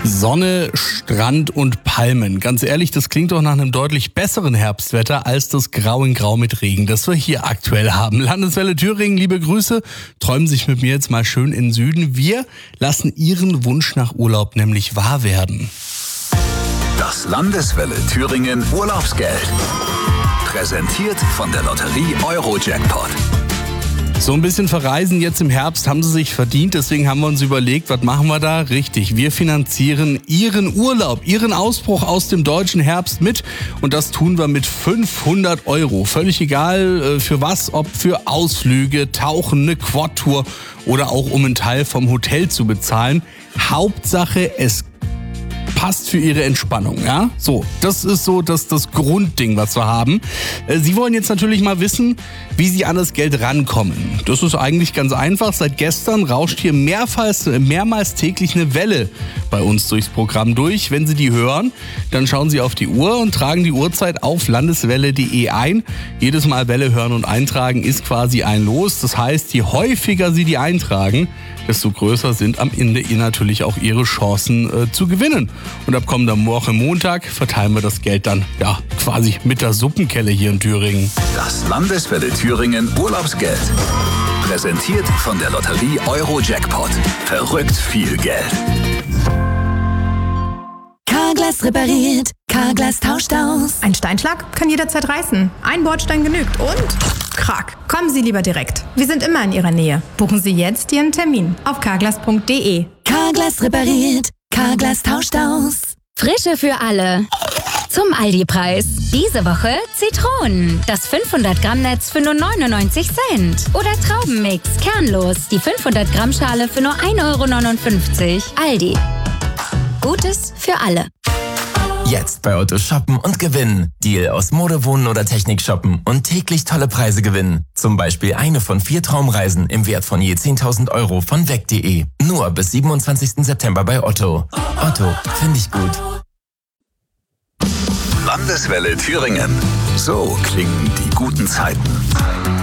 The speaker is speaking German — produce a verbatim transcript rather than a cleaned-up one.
Sonne, Strand und Palmen. Ganz ehrlich, das klingt doch nach einem deutlich besseren Herbstwetter als das Grau in Grau mit Regen, das wir hier aktuell haben. Landeswelle Thüringen, liebe Grüße. Träumen Sie sich mit mir jetzt mal schön in den Süden. Wir lassen Ihren Wunsch nach Urlaub nämlich wahr werden. Das Landeswelle Thüringen Urlaubsgeld. Präsentiert von der Lotterie Euro-Jackpot. So ein bisschen verreisen jetzt im Herbst haben Sie sich verdient, deswegen haben wir uns überlegt, was machen wir da? Richtig, wir finanzieren Ihren Urlaub, Ihren Ausbruch aus dem deutschen Herbst mit und das tun wir mit fünfhundert Euro. Völlig egal für was, ob für Ausflüge, Tauchen, eine Quad-Tour oder auch um einen Teil vom Hotel zu bezahlen. Hauptsache, es passt für Ihre Entspannung, ja? So, das ist so das, das Grundding, was wir haben. Sie wollen jetzt natürlich mal wissen, wie Sie an das Geld rankommen. Das ist eigentlich ganz einfach. Seit gestern rauscht hier mehrmals, mehrmals täglich eine Welle bei uns durchs Programm durch. Wenn Sie die hören, dann schauen Sie auf die Uhr und tragen die Uhrzeit auf landeswelle punkt de ein. Jedes Mal Welle hören und eintragen ist quasi ein Los. Das heißt, je häufiger Sie die eintragen, desto größer sind am Ende natürlich auch Ihre Chancen äh, zu gewinnen. Und ab kommender Woche Montag verteilen wir das Geld dann ja quasi mit der Suppenkelle hier in Thüringen. Das Landeswelle Thüringen Urlaubsgeld. Präsentiert von der Lotterie Euro-Jackpot. Verrückt viel Geld. Carglass repariert, Carglass tauscht aus. Ein Steinschlag kann jederzeit reißen. Ein Bordstein genügt und krack. Kommen Sie lieber direkt. Wir sind immer in Ihrer Nähe. Buchen Sie jetzt Ihren Termin auf carglass punkt de. Carglass repariert, Carglass tauscht aus. Frische für alle. Zum Aldi-Preis. Diese Woche Zitronen. Das fünfhundert Gramm Netz für nur neunundneunzig Cent. Oder Traubenmix, kernlos. Die fünfhundert Gramm Schale für nur ein Euro neunundfünfzig. Aldi. Gutes für alle. Jetzt bei Otto shoppen und gewinnen. Deal aus Mode, Wohnen oder Technik shoppen und täglich tolle Preise gewinnen. Zum Beispiel eine von vier Traumreisen im Wert von je zehntausend Euro von weg punkt de. Nur bis siebenundzwanzigsten September bei Otto. Otto, finde ich gut. Landeswelle Thüringen. So klingen die guten Zeiten.